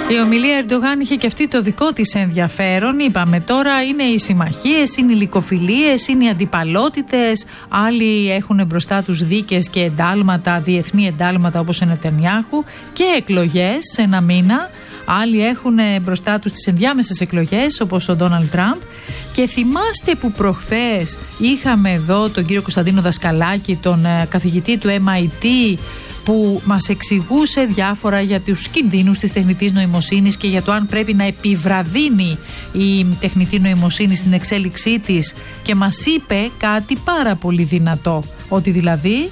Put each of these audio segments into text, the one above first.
Η ομιλία Ερντογάν είχε και αυτή το δικό της ενδιαφέρον. Είπαμε τώρα είναι οι συμμαχίες, είναι οι λυκοφιλίες, είναι οι αντιπαλότητες. Άλλοι έχουν μπροστά τους δίκες και εντάλματα, διεθνή εντάλματα όπως ο Νετανιάχου και εκλογές σε ένα μήνα. Άλλοι έχουν μπροστά τους τις ενδιάμεσες εκλογές όπως ο Ντόναλντ Τραμπ. Και θυμάστε που προχθές είχαμε εδώ τον κύριο Κωνσταντίνο Δασκαλάκη, τον καθηγητή του MIT, που μας εξηγούσε διάφορα για τους κινδύνους της τεχνητής νοημοσύνης και για το αν πρέπει να επιβραδύνει η τεχνητή νοημοσύνη στην εξέλιξή της, και μας είπε κάτι πάρα πολύ δυνατό, ότι δηλαδή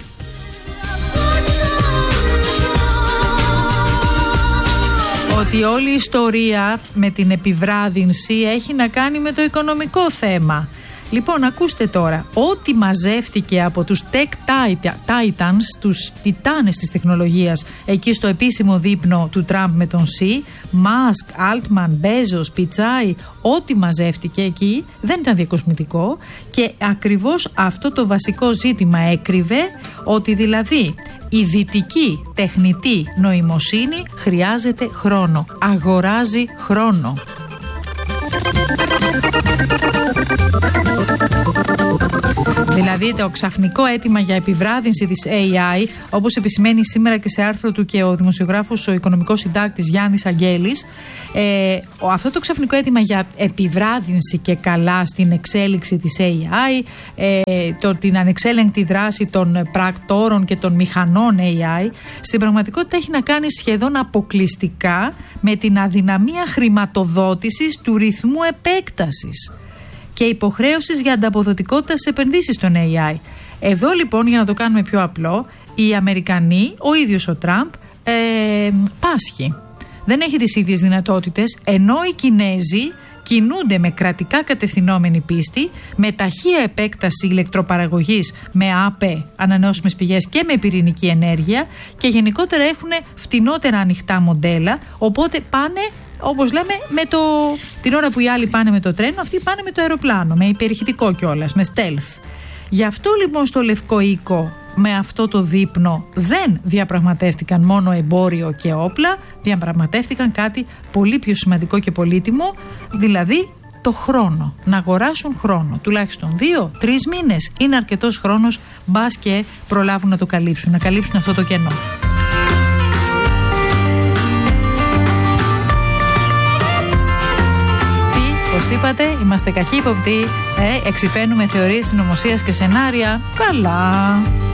ότι όλη η ιστορία με την επιβράδυνση έχει να κάνει με το οικονομικό θέμα. Λοιπόν, ακούστε τώρα, ό,τι μαζεύτηκε από τους Tech Titans, τους τιτάνες της τεχνολογίας, εκεί στο επίσημο δείπνο του Τραμπ με τον Xi, Musk, Altman, Bezos, Pichai, ό,τι μαζεύτηκε εκεί δεν ήταν διακοσμητικό, και ακριβώς αυτό το βασικό ζήτημα έκρυβε, ότι δηλαδή η δυτική τεχνητή νοημοσύνη χρειάζεται χρόνο, αγοράζει χρόνο. Δηλαδή το ξαφνικό αίτημα για επιβράδυνση της AI, όπως επισημαίνει σήμερα και σε άρθρο του και ο δημοσιογράφος, ο οικονομικός συντάκτης Γιάννης Αγγέλης, αυτό το ξαφνικό αίτημα για επιβράδυνση και καλά στην εξέλιξη της AI, την ανεξέλεγκτη δράση των πρακτόρων και των μηχανών AI, στην πραγματικότητα έχει να κάνει σχεδόν αποκλειστικά με την αδυναμία χρηματοδότησης του ρυθμού επέκτασης και υποχρέωσης για ανταποδοτικότητα στις επενδύσεις των AI. Εδώ λοιπόν, για να το κάνουμε πιο απλό, οι Αμερικανοί, ο ίδιος ο Τραμπ, πάσχει. Δεν έχει τις ίδιες δυνατότητες, ενώ οι Κινέζοι κινούνται με κρατικά κατευθυνόμενη πίστη, με ταχεία επέκταση ηλεκτροπαραγωγής, με ΑΠΕ, ανανεώσιμες πηγές, και με πυρηνική ενέργεια, και γενικότερα έχουν φτηνότερα ανοιχτά μοντέλα, οπότε πάνε, όπως λέμε, την ώρα που οι άλλοι πάνε με το τρένο, αυτοί πάνε με το αεροπλάνο, με υπερηχητικό κιόλας, με stealth. Γι' αυτό λοιπόν στο Λευκό Οίκο, με αυτό το δείπνο, δεν διαπραγματεύτηκαν μόνο εμπόριο και όπλα, διαπραγματεύτηκαν κάτι πολύ πιο σημαντικό και πολύτιμο, δηλαδή το χρόνο. Να αγοράσουν χρόνο. Τουλάχιστον 2-3 μήνες είναι αρκετός χρόνος, μπας και προλάβουν να το καλύψουν, να καλύψουν αυτό το κενό. Όπως είπατε, είμαστε καχύποπτοι, εξυφαίνουμε θεωρίες συνωμοσίας και σενάρια. Καλά!